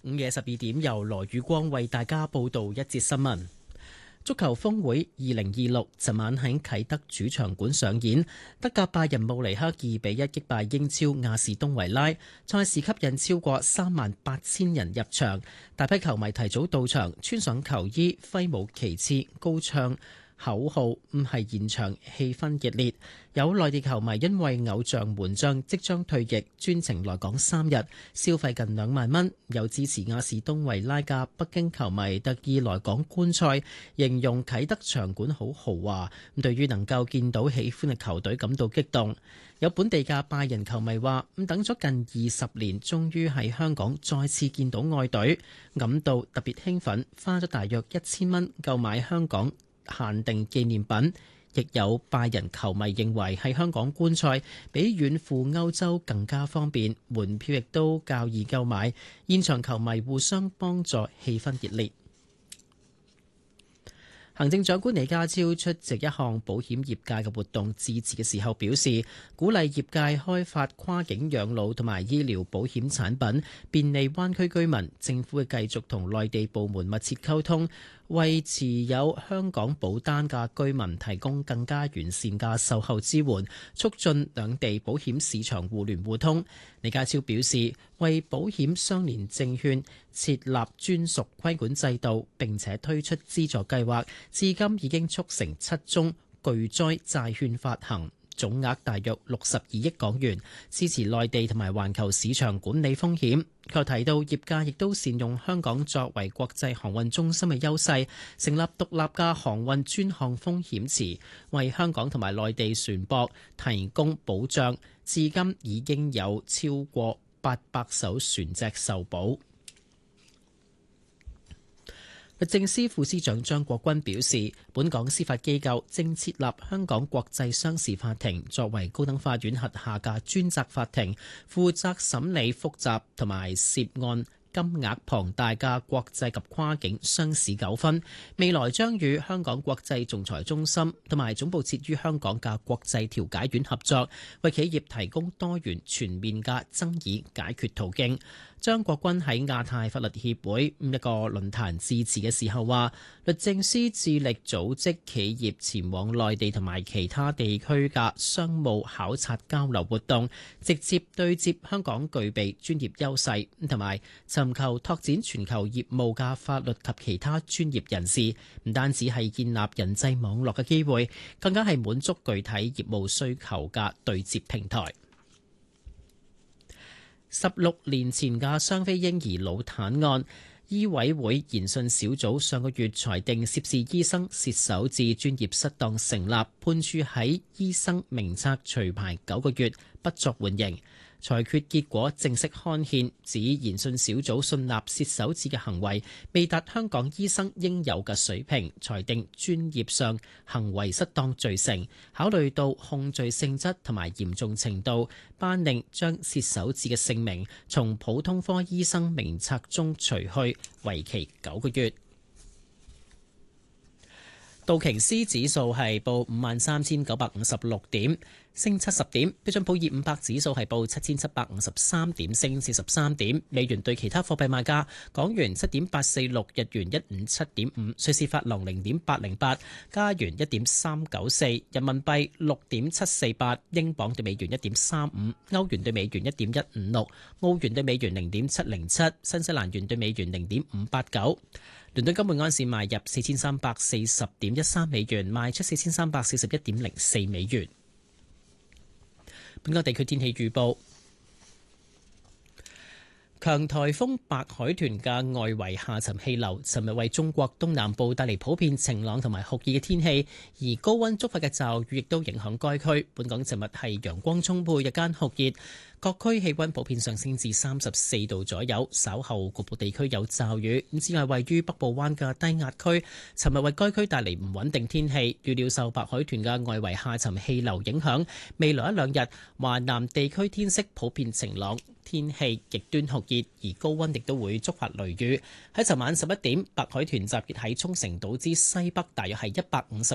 午夜12點，由羅宇光為大家報道一節新聞。足球峰會2026昨晚喺啟德主場館上演，德甲拜仁慕尼黑2-1擊敗英超亞士東維拉，賽事吸引超過38000人入場，大批球迷提早到場，穿上球衣，揮舞旗幟，高唱口號，係現場氣氛熱烈。有內地球迷因為偶像門將即將退役，專程來港3日，消費近2萬蚊。有支持亞士東維拉嘅北京球迷特意來港觀賽，形容啟德場館好豪華。對於能夠見到喜歡嘅球隊感到激動。有本地嘅拜仁球迷話：等咗近20年，終於喺香港再次見到愛隊，感到特別興奮，花咗大約1000蚊購買香港限定紀念品。亦有拜仁球迷認為喺香港觀賽比遠赴歐洲更加方便，門票亦都較易購買，現場球迷互相幫助，氣氛熱烈。行政長官李家超出席一項保險業界嘅活動致辭嘅時候表示，鼓勵業界開發跨境養老同埋醫療保險產品，便利灣區居民。政府會繼續同內地部門密切溝通，為持有香港保單嘅居民提供更加完善嘅售後支援，促進兩地保險市場互聯互通。李家超表示，為保險相連證券設立專屬規管制度，並且推出資助計劃，至今已經促成7宗巨災債券發行，總額大約62億港元，支持內地同埋環球市場管理風險。佢提到，業界亦都善用香港作為國際航運中心嘅優勢，成立獨立嘅航運專項風險池，為香港同埋內地船舶提供保障。至今已經有超過800艘船隻受保。律政司副司長張國鈞表示，本港司法機構正設立香港國際商事法庭，作為高等法院轄下嘅專責法庭，負責審理複雜同埋涉案金額龐大嘅國際及跨境商事糾紛。未來將與香港國際仲裁中心同埋總部設於香港嘅國際調解院合作，為企業提供多元全面嘅爭議解決途徑。張國鈞喺亞太法律協會一個論壇致辭嘅時候話，律政司致力組織企業前往內地同埋其他地區嘅商務考察交流活動，直接對接香港具備專業優勢，同埋尋求拓展全球業務嘅法律及其他專業人士，唔單止係建立人際網絡嘅機會，更加係滿足具體業務需求嘅對接平台。16年前嘅雙非嬰兒腦癱案，醫委會研訊小組上個月裁定涉事醫生挾守至專業失當成立，判處喺醫生名冊除牌9個月，不作緩刑。裁決結果正式刊憲，指研訊小組信納挾守至嘅行為未達香港醫生應有嘅水平，裁定專業上行為失當罪成。考慮到控罪性質同埋嚴重程度，頒令將挾守至嘅姓名從普通科醫生名冊中除去，為期9個月。道瓊斯指數係報53,956點，升70點；標準普爾500指數係報7,753點，升43點。美元對其他貨幣賣價：港元7.846，日元157.5，瑞士法郎0.808，加元1.394，人民幣6.748，英鎊對美元1.35，歐元對美元1.156，澳元對美元0.707，新西蘭元對美元0.589。倫敦金每盎司賣入4340.13美元，賣出4341.04美元。本港地區天氣預報：強颱風白海豚嘅外圍下沉氣流，尋日為中國東南部帶嚟普遍晴朗同埋酷熱嘅天氣，而高溫觸發嘅驟雨亦都影響該區。本港尋日係陽光充沛，日間酷熱。各區氣溫普遍上升至34度左右，稍後局部地區有驟雨。此外，位於北部灣嘅低壓區，尋日為該區帶嚟唔穩定天氣。預料受白海豚嘅外圍下沉氣流影響，未來1-2日，華南地區天色普遍晴朗，天氣極端酷熱，而高溫亦都會觸發雷雨。喺尋晚11點，白海豚集結喺沖繩島之西北，大約係150